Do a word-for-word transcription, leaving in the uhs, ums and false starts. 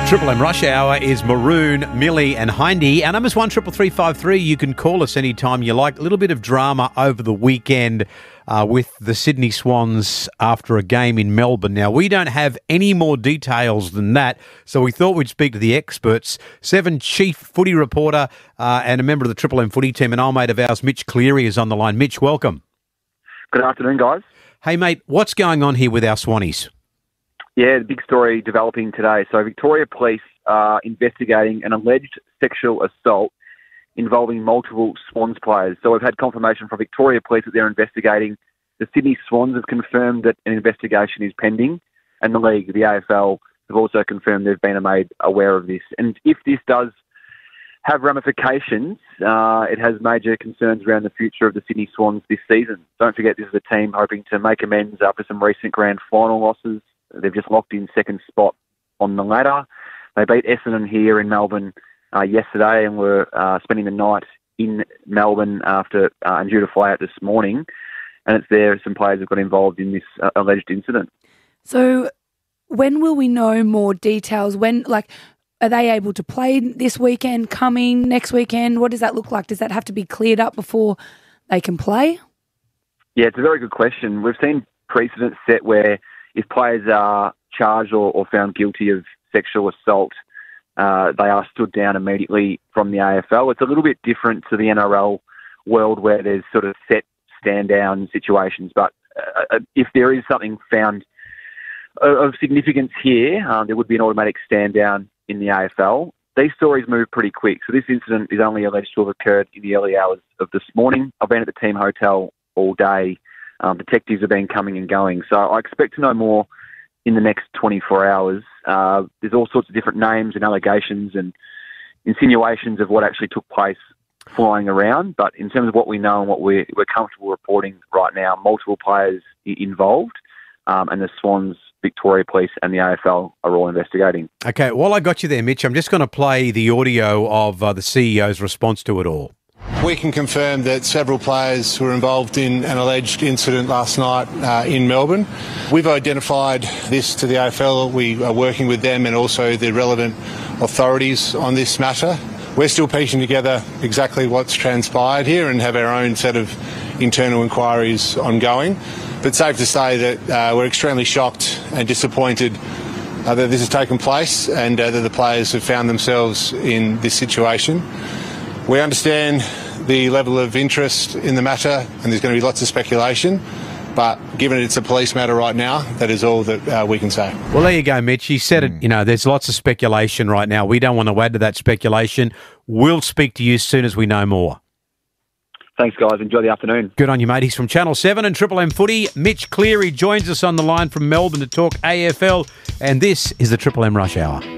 Triple M Rush Hour is Maroon, Millie and Hindy. Our number's one triple three five three. You can call us anytime you like. A little bit of drama over the weekend uh, with the Sydney Swans after a game in Melbourne. Now, we don't have any more details than that, so we thought we'd speak to the experts. Seven chief footy reporter uh, and a member of the Triple M footy team, an old mate of ours, Mitch Cleary, is on the line. Mitch, welcome. Good afternoon, guys. Hey, mate, what's going on here with our Swannies? Yeah, the big story developing today. So Victoria Police are investigating an alleged sexual assault involving multiple Swans players. So we've had confirmation from Victoria Police that they're investigating. The Sydney Swans have confirmed that an investigation is pending, and the league, the A F L, have also confirmed they've been made aware of this. And if this does have ramifications, uh, it has major concerns around the future of the Sydney Swans this season. Don't forget, this is a team hoping to make amends after some recent grand final losses. They've just locked in second spot on the ladder. They beat Essendon here in Melbourne uh, yesterday and were uh, spending the night in Melbourne after uh, and due to fly out this morning. And it's there some players have got involved in this uh, alleged incident. So when will we know more details? When, like, are they able to play this weekend, coming next weekend? What does that look like? Does that have to be cleared up before they can play? Yeah, it's a very good question. We've seen precedents set where if players are charged or, or found guilty of sexual assault, uh, they are stood down immediately from the A F L. It's a little bit different to the N R L world where there's sort of set stand-down situations. But uh, if there is something found of, of significance here, um, there would be an automatic stand-down in the A F L. These stories move pretty quick. So this incident is only alleged to have occurred in the early hours of this morning. I've been at the team hotel all day. Um, detectives have been coming and going. So I expect to know more in the next twenty-four hours. Uh, there's all sorts of different names and allegations and insinuations of what actually took place flying around. But in terms of what we know and what we're, we're comfortable reporting right now, multiple players I- involved um, and the Swans, Victoria Police and the A F L are all investigating. Okay, while I got you there, Mitch, I'm just going to play the audio of uh, the C E O's response to it all. We can confirm that several players were involved in an alleged incident last night uh, in Melbourne. We've identified this to the A F L. We are working with them and also the relevant authorities on this matter. We're still piecing together exactly what's transpired here and have our own set of internal inquiries ongoing. But safe to say that uh, we're extremely shocked and disappointed uh, that this has taken place and uh, that the players have found themselves in this situation. We understand the level of interest in the matter and there's going to be lots of speculation, but given it's a police matter right now, that is all that uh, we can say. Well, there you go, Mitch. You said it, you know, there's lots of speculation right now. We don't want to add to that speculation. We'll speak to you as soon as we know more. Thanks, guys. Enjoy the afternoon. Good on you, mate. He's from Channel seven and Triple M Footy. Mitch Cleary joins us on the line from Melbourne to talk A F L, and this is the Triple M Rush Hour.